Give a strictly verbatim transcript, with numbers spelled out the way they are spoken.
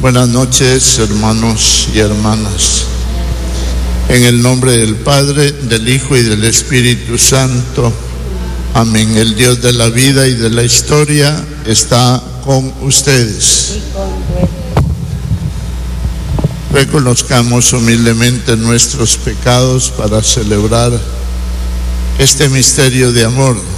Buenas noches, hermanos y hermanas. En el nombre del Padre, del Hijo y del Espíritu Santo. Amén. El Dios de la vida y de la historia está con ustedes. Reconozcamos humildemente nuestros pecados para celebrar este misterio de amor.